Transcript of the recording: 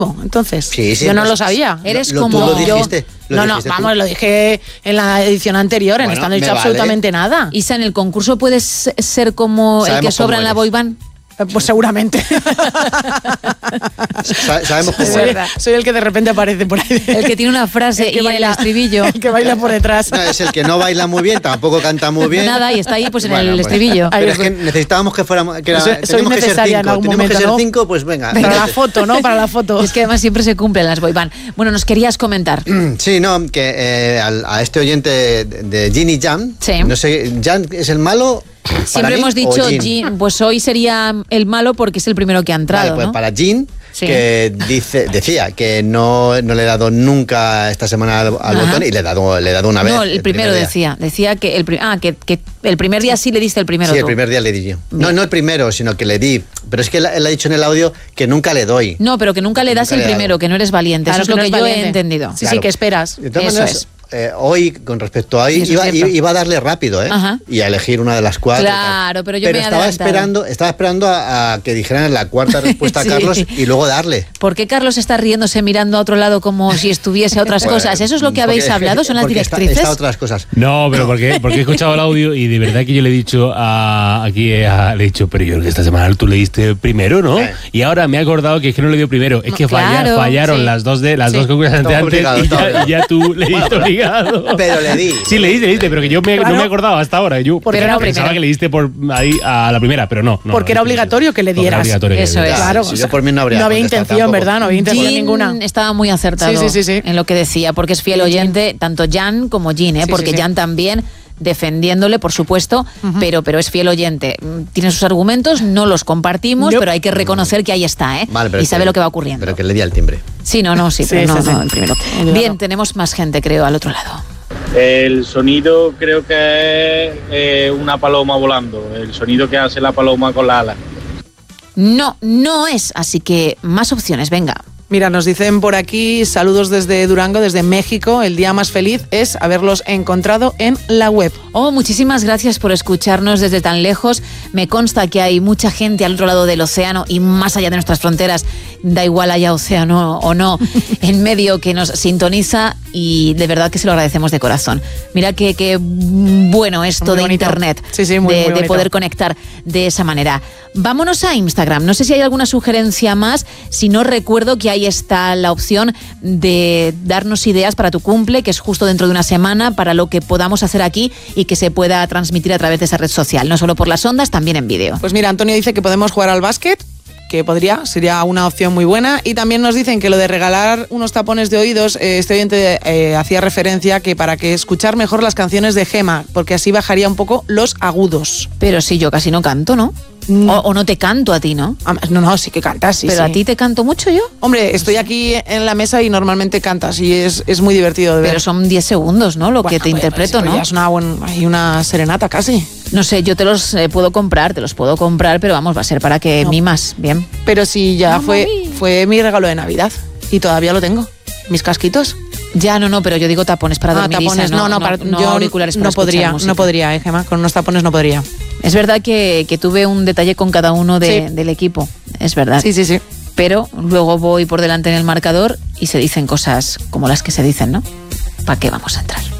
Entonces, sí, yo no lo sabía. Eres tú como lo dijiste, vamos, lo dije en la edición anterior, bueno, en esta no he dicho absolutamente nada. Isa, ¿en el concurso puedes ser como el que sobra en la boyband? Pues seguramente. Sabemos cómo soy el que de repente aparece por ahí. El que tiene una frase y baila el estribillo. El que baila por detrás. No, es el que no baila muy bien, tampoco canta muy bien. Nada, y está ahí pues en el estribillo. Pero es que necesitábamos que fuéramos... soy necesaria en algún momento, que ser 5, pues venga. Para la foto, ¿no? Para la foto. Es que además siempre se cumplen las boyband. Bueno, nos querías comentar. Sí, no, que a este oyente de Jin y Jan, sí. No sé, ¿Jan es el malo? Siempre hemos dicho Jin, pues hoy sería el malo porque es el primero que ha entrado. Vale, pues ¿no? para Jin, sí. Que decía que no le he dado nunca esta semana al botón y le he dado una vez. No, el primero decía que el primer día sí le diste el primero. Sí, tú. El primer día le di yo. No el primero, sino que le di. Pero es que él ha dicho en el audio que nunca le doy. No, pero que nunca le das el primero, que no eres valiente. Claro, eso es lo que yo he entendido. Sí, claro. Sí, que esperas. Eso es. Hoy, con respecto a hoy, iba a darle rápido, y a elegir una de las 4. Claro, pero yo me he estaba esperando a que dijeran la cuarta respuesta a Carlos y luego darle. ¿Por qué Carlos está riéndose mirando a otro lado como si estuviese a otras cosas? ¿Eso es lo que habéis hablado? ¿Son las directrices? Está otras cosas. No, pero porque he escuchado el audio y de verdad que yo le he dicho pero yo creo que esta semana tú le diste primero, ¿no? Y ahora me he acordado que es que no le dio primero, es que fallaron las dos concursantes antes y ya tú le diste obligado. Pero le di. Sí, le diste, pero que yo no me acordaba hasta ahora. Yo pensaba que le diste por ahí a la primera, pero no. Porque era obligatorio que le dieras. Eso es. Claro. Si yo por mí no habría intención, tampoco. ¿Verdad? No había intención ninguna. Estaba muy acertado en lo que decía, porque es fiel oyente, tanto Jan como Jin, porque Jan también defendiéndole, por supuesto, pero es fiel oyente. Tiene sus argumentos, no los compartimos, pero hay que reconocer que ahí está, y sabe lo que va ocurriendo. Pero que le di al timbre. Sí, no, el primero. Bien, tenemos más gente, creo, al otro lado. El sonido creo que es una paloma volando, el sonido que hace la paloma con la ala. No es, así que más opciones, venga. Mira, nos dicen por aquí, saludos desde Durango, desde México. El día más feliz es haberlos encontrado en la web. Oh, muchísimas gracias por escucharnos desde tan lejos. Me consta que hay mucha gente al otro lado del océano y más allá de nuestras fronteras, da igual haya océano o no, en medio, que nos sintoniza, y de verdad que se lo agradecemos de corazón. Mira qué bueno esto muy de bonito. Internet, muy de poder conectar de esa manera. Vámonos a Instagram. No sé si hay alguna sugerencia más. Si no, recuerdo que ahí está la opción de darnos ideas para tu cumple, que es justo dentro de una semana, para lo que podamos hacer aquí y que se pueda transmitir a través de esa red social, no solo por las ondas, también en vídeo. Pues mira, Antonio dice que podemos jugar al básquet, que sería una opción muy buena, y también nos dicen que lo de regalar unos tapones de oídos, este oyente hacía referencia que para que escuchar mejor las canciones de Gema, porque así bajaría un poco los agudos. Pero si yo casi no canto, ¿no? O no te canto a ti, ¿no? No, sí que cantas, sí. ¿Pero a ti te canto mucho yo? Hombre, estoy aquí en la mesa y normalmente cantas y es muy divertido de ver. Pero son 10 segundos, ¿no? Lo que te interpreto, ¿no? Ya es una serenata casi. No sé, yo te los puedo comprar, pero vamos, va a ser para que mimas, bien. Pero sí, ya fue mi regalo de Navidad y todavía lo tengo. Mis casquitos. Ya, no, pero yo digo tapones para dormir. Tapones, no yo auriculares para no podría, Gemma, con unos tapones no podría. Es verdad que tuve un detalle con cada uno del equipo, es verdad. Sí. Pero luego voy por delante en el marcador y se dicen cosas como las que se dicen, ¿no? ¿Para qué vamos a entrar?